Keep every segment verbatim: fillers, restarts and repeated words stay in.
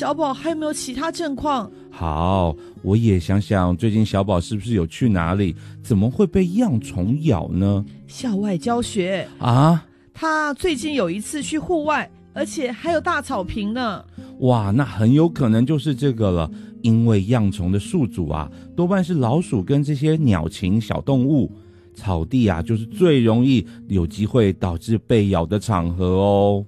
小宝还有没有其他症况？ 好，我也想想最近小宝是不是有去哪里，怎么会被恙虫咬呢？ 校外教学啊， 他最近有一次去户外，而且还有大草坪呢。 哇，那很有可能就是这个了，因为恙虫的宿主啊多半是老鼠跟这些鸟禽小动物，草地啊就是最容易有机会导致被咬的场合哦。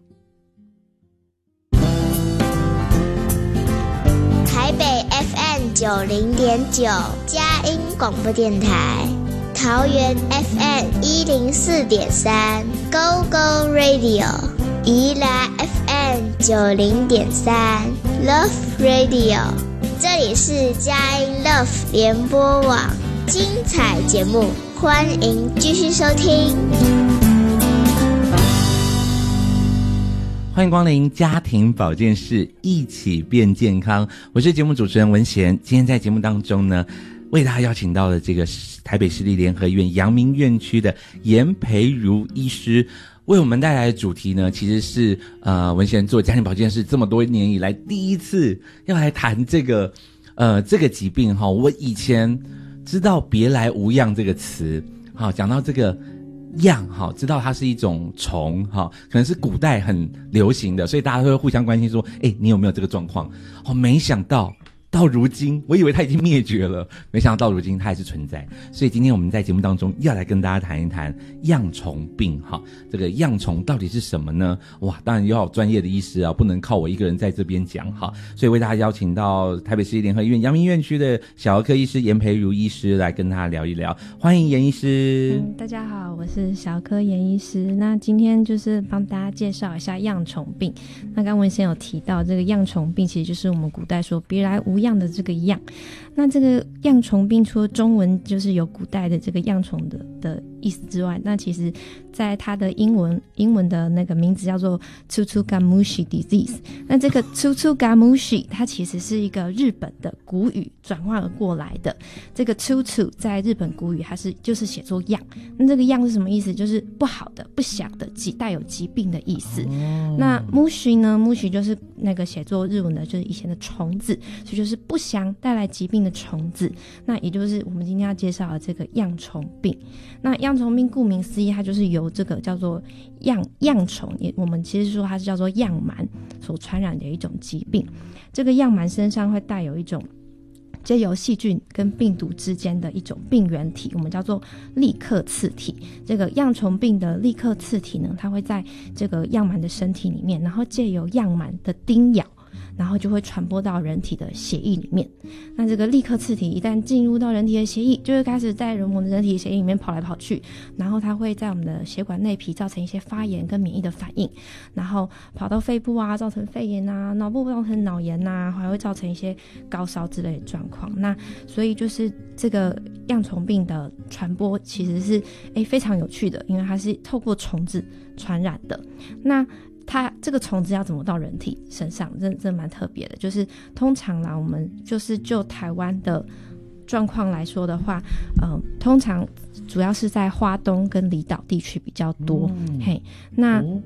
台北 F M 九零点九佳音广播电台，桃园 F M 一零四点三 Go Go Radio， 宜兰 F M 九零点三 Love Radio， 这里是佳音 Love 联播网，精彩节目欢迎继续收听。 欢迎光临家庭保健室，一起变健康。我是节目主持人文贤。今天在节目当中呢，为大家邀请到了这个台北市立联合医院阳明院区的严培如医师，为我们带来的主题呢，其实是呃文贤做家庭保健室这么多年以来第一次要来谈这个呃这个疾病哈。我以前知道别来无恙这个词，好，讲到这个恙哈，知道它是一种虫哈，可能是古代很流行的，所以大家都会互相关心说，哎、欸，你有没有这个状况？哦，没想到到如今，我以为它已经灭绝了，没想到到如今它还是存在。所以今天我们在节目当中要来跟大家谈一谈恙虫病哈。这个恙虫到底是什么呢？哇，当然要有专业的医师啊，不能靠我一个人在这边讲哈。所以为大家邀请到台北市立联合医院阳明院区的小儿科医师严培如医师来跟他聊一聊。欢迎严医师。 嗯，大家好，我是小儿科严医师。那今天就是帮大家介绍一下恙虫病。那刚刚文先有提到这个恙虫病，其实就是我们古代说别来无恙的这个恙。那这个恙虫病除了中文就是有古代的这个恙虫的的意思之外，那其实在它的英文英文的那个名字叫做 Tsutsugamushi disease。 那这个 Tsutsugamushi 它其实是一个日本的古语转换而过来的。这个 Tsutsu 在日本古语它是就是写作恙，那这个恙是什么意思？就是不好的、不祥的、带有疾病的意思。哦、那 mushi 呢 mushi 就是那个写作日文的就是以前的虫子，所以就是不祥带来疾病的虫子。那也就是我们今天要介绍的这个恙虫病。那恙虫病顾名思义，它就是由这个叫做恙恙虫，也我们其实说它是叫做恙螨所传染的一种疾病。这个恙螨身上会带有一种藉由细菌跟病毒之间的一种病原体，我们叫做利克次体。这个恙虫病的利克次体呢，它会在这个恙螨的身体里面，然后藉由恙螨的叮咬，然后就会传播到人体的血液里面。那这个利克次体一旦进入到人体的血液，就会开始在人们的人体的血液里面跑来跑去，然后它会在我们的血管内皮造成一些发炎跟免疫的反应，然后跑到肺部啊，造成肺炎啊，脑部造成脑炎啊，还会造成一些高烧之类的状况。那所以就是这个恙虫病的传播其实是诶非常有趣的，因为它是透过虫子传染的。那它这个虫子要怎么到人体身上，这这蛮特别的。就是通常啦，我们就是就台湾的状况来说的话，呃，通常主要是在花东跟离岛地区比较多。嗯、嘿，那、哦、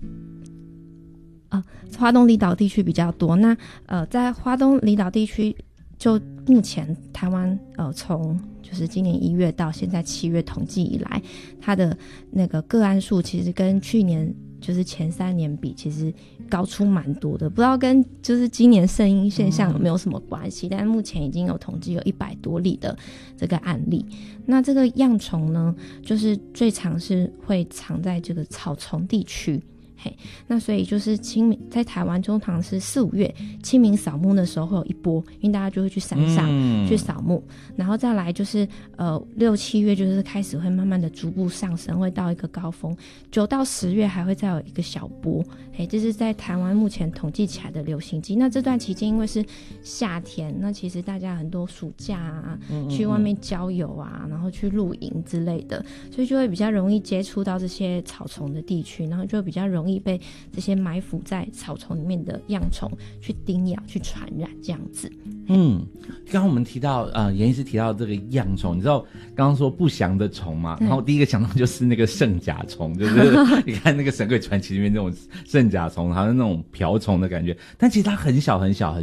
呃，花东离岛地区比较多。那呃，在花东离岛地区，就目前台湾呃从就是今年一月到现在七月统计以来，它的那个个案数其实跟去年就是前三年比，其实高出蛮多的。不知道跟就是今年圣婴现象有没有什么关系？嗯、但是目前已经有统计有一百多例的这个案例。那这个恙虫呢，就是最常是会藏在这个草丛地区。那所以就是清明在台湾通常是四五月清明扫墓的时候会有一波，因为大家就会去山上去扫墓。嗯、然后再来就是呃六七月就是开始会慢慢的逐步上升，会到一个高峰。九到十月还会再有一个小波。嘿，这是在台湾目前统计起来的流行季。那这段期间因为是夏天，那其实大家很多暑假啊，嗯嗯嗯去外面郊游啊，然后去露营之类的，所以就会比较容易接触到这些草丛的地区，然后就比较容易被这些埋伏在草丛里面的恙虫去叮咬、去传染这样子。 嗯，刚刚我们提到呃，严医师提到这个恙虫，你知道刚刚说不祥的虫嘛？然后第一个想到就是那个圣甲虫，就是你看那个《神鬼传奇》里面那种圣甲虫，好像那种瓢虫的感觉，但其实它很小很小很